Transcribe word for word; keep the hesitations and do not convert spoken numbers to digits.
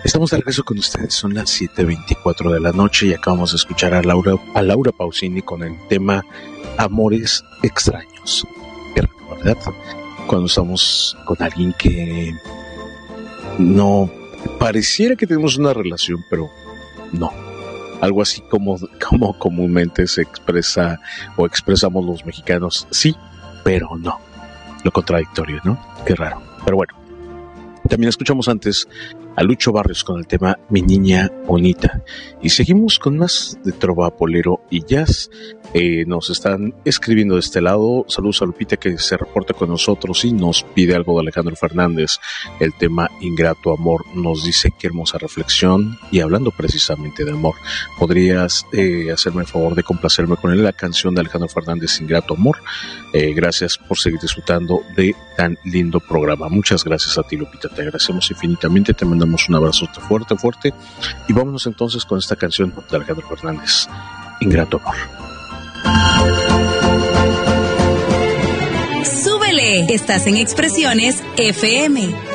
Estamos de regreso con ustedes, son las siete veinticuatro de la noche y acabamos de escuchar a Laura, a Laura Pausini con el tema Amores Extraños. ¿Verdad? Cuando estamos con alguien que no pareciera que tenemos una relación, pero no. Algo así como, como comúnmente se expresa o expresamos los mexicanos, sí, pero no. Lo contradictorio, ¿no? Qué raro. Pero bueno. También escuchamos antes a Lucho Barrios con el tema Mi Niña Bonita. Y seguimos con más de trova, bolero y jazz. Eh, nos están escribiendo de este lado. Saludos a Lupita, que se reporta con nosotros y nos pide algo de Alejandro Fernández. El tema Ingrato Amor. Nos dice qué hermosa reflexión. Y hablando precisamente de amor, ¿podrías eh, hacerme el favor de complacerme con la canción de Alejandro Fernández, Ingrato Amor? Eh, gracias por seguir disfrutando de tan lindo programa. Muchas gracias a ti, Lupita. Te agradecemos infinitamente. Te mandamos un abrazo fuerte, fuerte. Y vámonos entonces con esta canción de Alejandro Fernández, Ingrato Amor. Súbele, estás en Expresiones F M.